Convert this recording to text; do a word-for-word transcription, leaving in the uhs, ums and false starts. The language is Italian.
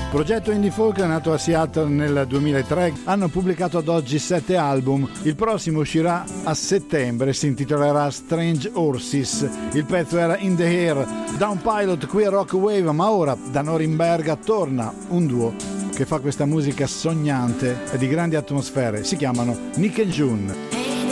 Progetto indie folk nato a Seattle nel duemilatré, hanno pubblicato ad oggi sette album. Il prossimo uscirà a settembre, si intitolerà Strange Horses. Il pezzo era In the Air, Down Pilot qui a Rock Wave, ma ora da Norimberga torna un duo che fa questa musica sognante e di grandi atmosfere. Si chiamano Nick and June.